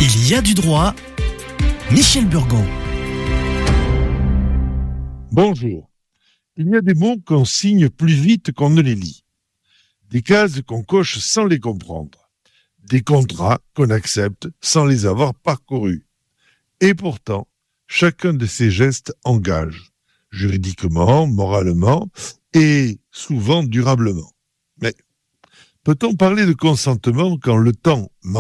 Il y a du droit. Michel Burgon. Bonjour. Il y a des mots qu'on signe plus vite qu'on ne les lit. Des cases qu'on coche sans les comprendre. Des contrats qu'on accepte sans les avoir parcourus. Et pourtant, chacun de ces gestes engage, juridiquement, moralement et souvent durablement. Mais peut-on parler de consentement quand le temps manque ?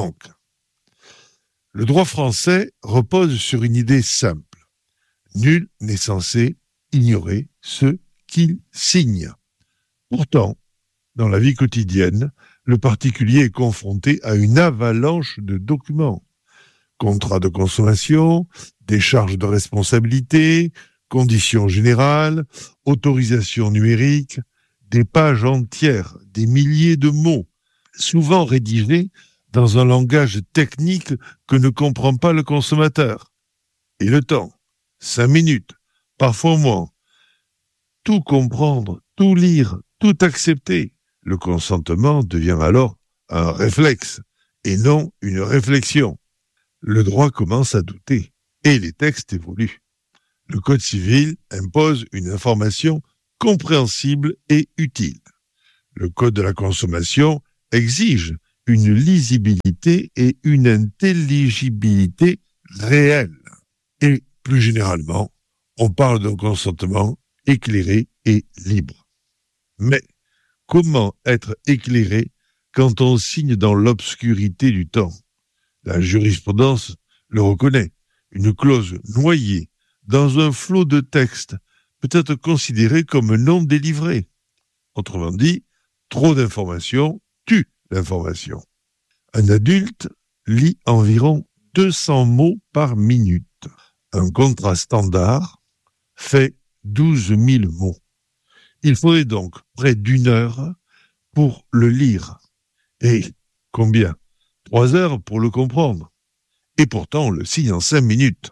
Le droit français repose sur une idée simple. Nul n'est censé ignorer ce qu'il signe. Pourtant, dans la vie quotidienne, le particulier est confronté à une avalanche de documents. Contrats de consommation, décharges de responsabilité, conditions générales, autorisations numériques, des pages entières, des milliers de mots, souvent rédigés dans un langage technique que ne comprend pas le consommateur. Et le temps, 5 minutes, parfois moins. Tout comprendre, tout lire, tout accepter. Le consentement devient alors un réflexe et non une réflexion. Le droit commence à douter et les textes évoluent. Le Code civil impose une information compréhensible et utile. Le Code de la consommation exige une lisibilité et une intelligibilité réelles. Et plus généralement, on parle d'un consentement éclairé et libre. Mais comment être éclairé quand on signe dans l'obscurité du temps ? La jurisprudence le reconnaît. Une clause noyée dans un flot de textes peut être considérée comme non délivrée. Autrement dit, trop d'informations tue l'information. Un adulte lit environ 200 mots par minute. Un contrat standard fait 12 000 mots. Il faudrait donc près d'1 heure pour le lire. Et combien ? 3 heures pour le comprendre. Et pourtant, on le signe en 5 minutes.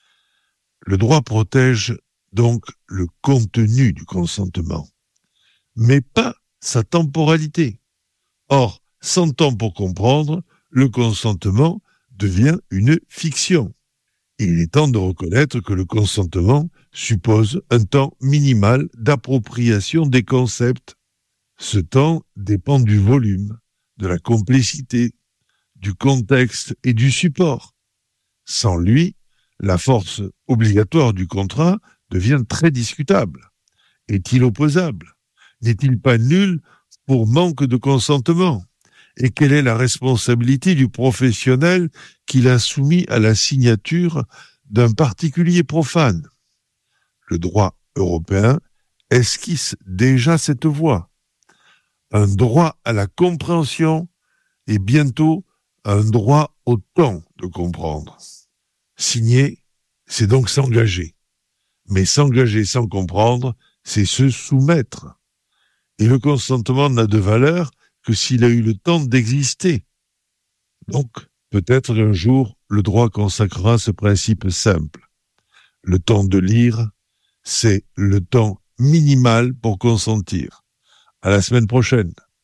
Le droit protège donc le contenu du consentement, mais pas sa temporalité. Or, sans temps pour comprendre, le consentement devient une fiction. Il est temps de reconnaître que le consentement suppose un temps minimal d'appropriation des concepts. Ce temps dépend du volume, de la complexité, du contexte et du support. Sans lui, la force obligatoire du contrat devient très discutable. Est-il opposable ? N'est-il pas nul pour manque de consentement ? Et quelle est la responsabilité du professionnel qui l'a soumis à la signature d'un particulier profane ? Le droit européen esquisse déjà cette voie. Un droit à la compréhension et bientôt un droit au temps de comprendre. Signer, c'est donc s'engager. Mais s'engager sans comprendre, c'est se soumettre. Et le consentement n'a de valeur que s'il a eu le temps d'exister. Donc, peut-être qu'un jour, le droit consacrera ce principe simple. Le temps de lire, c'est le temps minimal pour consentir. À la semaine prochaine.